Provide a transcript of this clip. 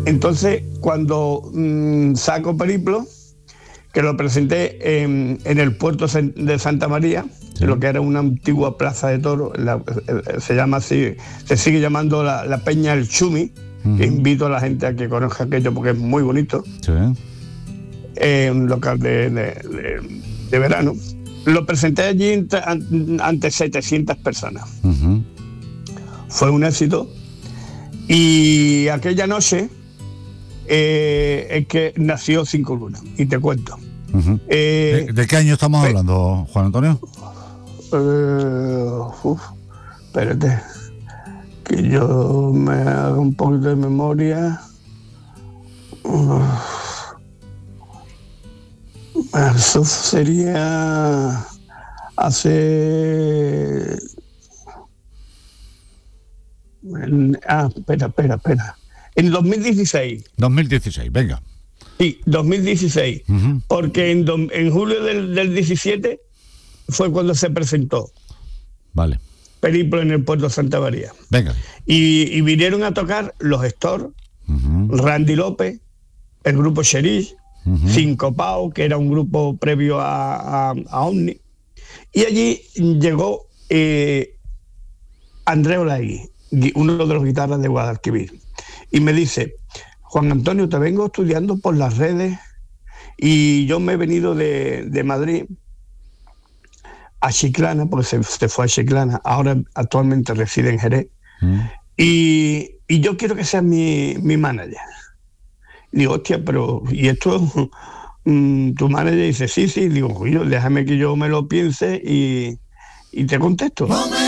Entonces, cuando saco Periplo, que lo presenté en el puerto de Santa María, sí, lo que era una antigua plaza de toros, se llama así, se sigue llamando la Peña El Chumi, que invito a la gente a que conozca aquello porque es muy bonito. Sí. Un local de verano. Lo presenté allí ante 700 personas. Fue un éxito. Y aquella noche es que nació Cinco Lunas. Y te cuento. ¿De qué año estamos hablando, Juan Antonio? Espérate. Que yo me haga un poquito de memoria. Eso sería hace... espera. En 2016. 2016, venga. Sí, 2016. Porque en julio del 17 fue cuando se presentó. Vale. Periplo en el puerto de Santa María. Venga. Y vinieron a tocar los Héctor, Randy López, el grupo Xerish, Sincopao, que era un grupo previo a Omni. Y allí llegó Andrés Olaegui, uno de los guitarras de Guadalquivir. Y me dice: Juan Antonio, te vengo estudiando por las redes y yo me he venido de Madrid a Chiclana, porque se fue a Chiclana, ahora actualmente reside en Jerez, y yo quiero que seas mi manager. Y digo, hostia, pero ¿y esto? Tu manager dice, sí, digo, déjame que yo me lo piense y te contesto.